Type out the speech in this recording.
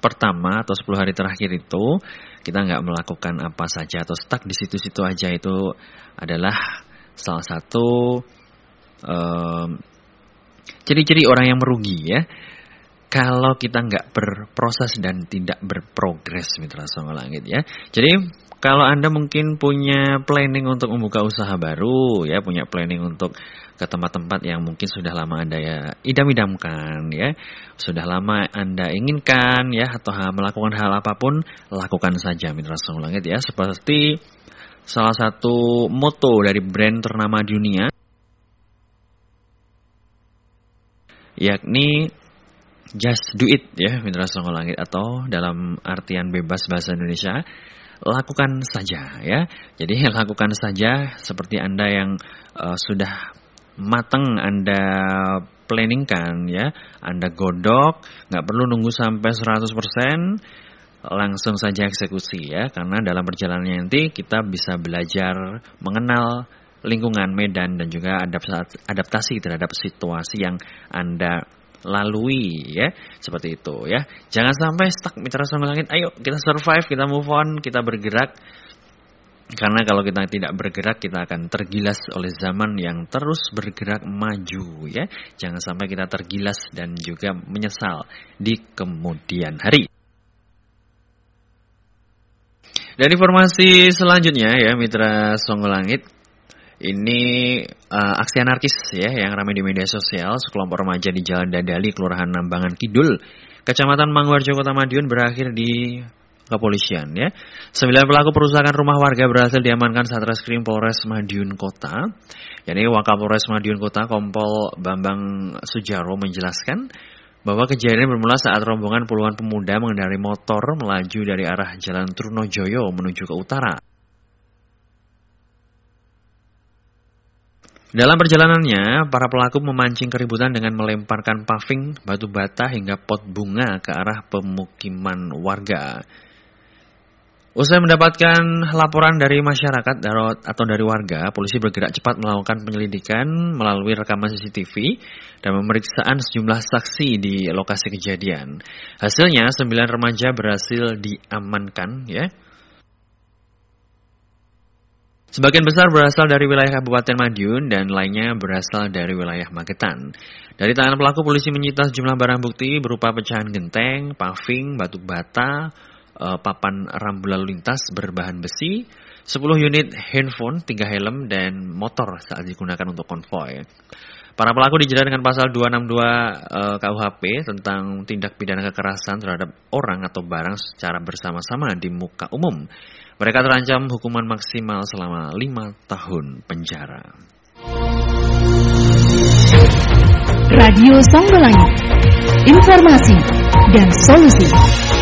pertama atau 10 hari terakhir itu kita nggak melakukan apa saja atau stuck di situ-situ aja, itu adalah salah satu ciri-ciri orang yang merugi ya. Kalau kita nggak berproses dan tidak berprogres, Mitra Songo Langit ya. Jadi kalau Anda mungkin punya planning untuk membuka usaha baru ya, punya planning untuk ke tempat-tempat yang mungkin sudah lama Anda ya idam-idamkan ya, sudah lama Anda inginkan ya, atau melakukan hal apapun, lakukan saja Mitra Songo Langit ya. Seperti salah satu moto dari brand ternama dunia, yakni just do it ya Mitra Songo Langit, atau dalam artian bebas bahasa Indonesia, lakukan saja ya. Jadi lakukan saja seperti Anda yang sudah matang Anda planningkan ya. Anda godok, gak perlu nunggu sampai 100%, langsung saja eksekusi ya. Karena dalam perjalanannya nanti kita bisa belajar mengenal lingkungan, medan, dan juga adaptasi terhadap situasi yang Anda lalui ya, seperti itu ya. Jangan sampai stuck Mitra Songo Langit. Ayo kita survive, kita move on, kita bergerak. Karena kalau kita tidak bergerak, kita akan tergilas oleh zaman yang terus bergerak maju ya. Jangan sampai kita tergilas dan juga menyesal di kemudian hari. Dan informasi selanjutnya ya Mitra Songo Langit, ini aksi anarkis ya yang ramai di media sosial. Sekelompok remaja di Jalan Dadali, Kelurahan Nambangan Kidul, Kecamatan Mangwarjo, Kota Madiun berakhir di kepolisian ya. 9 pelaku perusakan rumah warga berhasil diamankan Satreskrim Polres Madiun Kota. Yakni Wakapolres Madiun Kota Kompol Bambang Sujaro menjelaskan bahwa kejadian bermula saat rombongan puluhan pemuda mengendarai motor melaju dari arah Jalan Trunojoyo menuju ke utara. Dalam perjalanannya, para pelaku memancing keributan dengan melemparkan paving, batu bata hingga pot bunga ke arah pemukiman warga. Usai mendapatkan laporan dari masyarakat atau dari warga, polisi bergerak cepat melakukan penyelidikan melalui rekaman CCTV dan pemeriksaan sejumlah saksi di lokasi kejadian. Hasilnya, 9 remaja berhasil diamankan ya. Sebagian besar berasal dari wilayah Kabupaten Madiun dan lainnya berasal dari wilayah Magetan. Dari tangan pelaku, polisi menyita sejumlah barang bukti berupa pecahan genteng, paving, batu bata, papan rambu lalu lintas berbahan besi, 10 unit handphone, 3 helm, dan motor saat digunakan untuk konvoi. Para pelaku dijerat dengan pasal 262 KUHP tentang tindak pidana kekerasan terhadap orang atau barang secara bersama-sama di muka umum. Mereka terancam hukuman maksimal selama 5 tahun penjara. Radio Songo Langit, informasi dan solusi.